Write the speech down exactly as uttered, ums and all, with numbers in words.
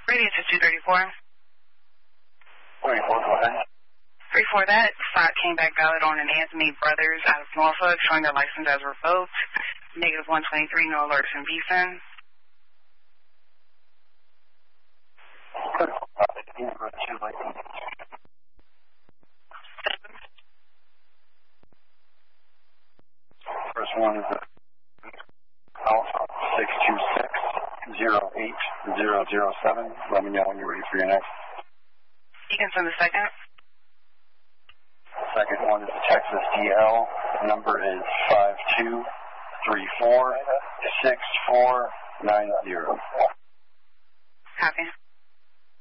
Radius is two thirty-four. thirty-four, go ahead. three four, that stop came back valid on an Anthony Brothers out of Norfolk, showing their license as revoked. Negative one twenty-three, no alerts in Beeson. First one is Alpha six two six zero eight zero zero seven. Let me know when you're ready for your next. You can send the second. Second one is the Texas D L. Number is five two three four six four nine zero. Copy.